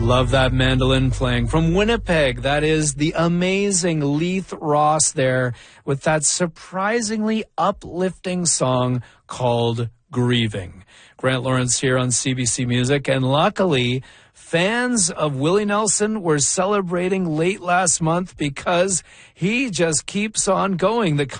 Love that mandolin playing. From Winnipeg, that is the amazing Leith Ross there with that surprisingly uplifting song called Grieving. Grant Lawrence here on CBC Music, and luckily, fans of Willie Nelson were celebrating late last month because he just keeps on going. The